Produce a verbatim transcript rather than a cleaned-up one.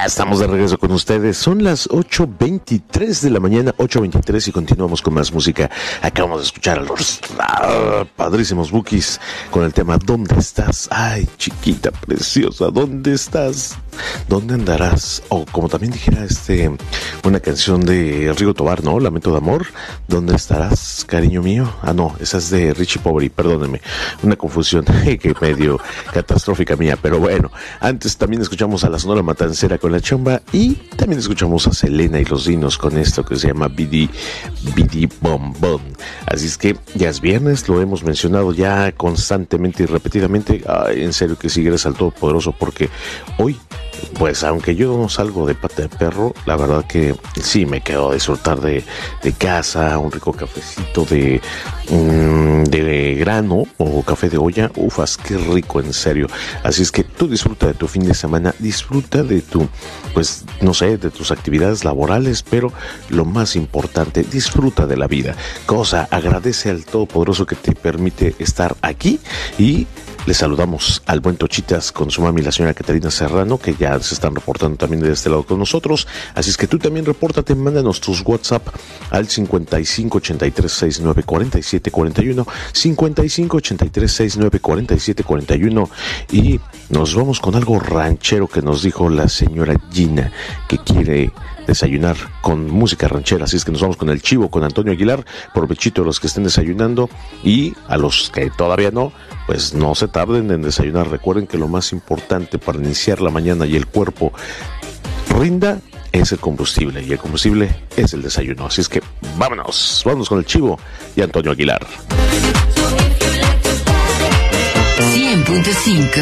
estamos de regreso con ustedes. Son las ocho veintitrés de la mañana, ocho veintitrés, y continuamos con más música. Acabamos de escuchar a los ah, padrísimos Bukis con el tema ¿Dónde estás? Ay, chiquita preciosa, ¿dónde estás? ¿Dónde andarás? O como también dijera este una canción de Rigo Tobar, ¿no? Lamento de amor. ¿Dónde estarás, cariño mío? Ah, no, esa es de Richie Poveri, perdónenme. Una confusión que medio catastrófica mía, pero bueno. Antes también escuchamos a la Sonora Matancera con La Chomba, y también escuchamos a Selena y los Dinos con esto que se llama Bidi Bidi Bom Bom. Así es que ya es viernes, lo hemos mencionado ya constantemente y repetidamente. Ay, en serio que sí, gracias al Todopoderoso, porque hoy, pues aunque yo no salgo de pata de perro, la verdad que sí me quedo a disfrutar de, de casa, un rico cafecito de, mmm, de grano o café de olla. Ufas, qué rico, en serio. Así es que tú disfruta de tu fin de semana, disfruta de tu, pues no sé, de tus actividades laborales, pero lo más importante, disfruta de la vida. Cosa, agradece al Todopoderoso que te permite estar aquí. Y les saludamos al buen Tochitas con su mami, la señora Catarina Serrano, que ya se están reportando también de este lado con nosotros. Así es que tú también repórtate, mándanos tus WhatsApp al cincuenta y cinco ochenta y tres sesenta y nueve cuarenta y siete cuarenta y uno, cincuenta y cinco ochenta y tres sesenta y nueve cuarenta y siete cuarenta y uno, y nos vamos con algo ranchero que nos dijo la señora Gina, que quiere desayunar con música ranchera. Así es que nos vamos con el Chivo, con Antonio Aguilar. Provechito a los que estén desayunando, y a los que todavía no, pues no se tarden en desayunar. Recuerden que lo más importante para iniciar la mañana y el cuerpo rinda es el combustible, y el combustible es el desayuno. Así es que vámonos, vámonos con el Chivo y Antonio Aguilar. cien punto cinco